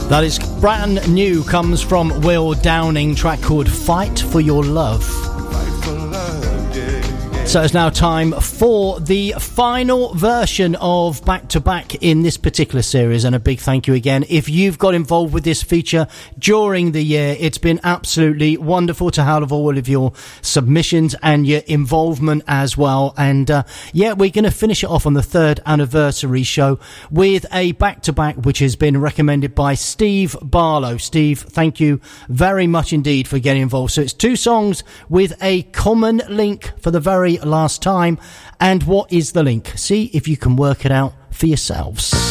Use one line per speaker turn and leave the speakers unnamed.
That is brand new, comes from Will Downing, track called Fight for Your Love. So it's now time for the final version of Back to Back in this particular series, and a big thank you again if you've got involved with this feature during the year. It's been absolutely wonderful to have all of your submissions and your involvement as well. And we're going to finish it off on the 3rd anniversary show with a Back to Back which has been recommended by Steve Barlow. Steve, thank you very much indeed for getting involved. So it's 2 songs with a common link for the very last time. And what is the link? See if you can work it out for yourselves.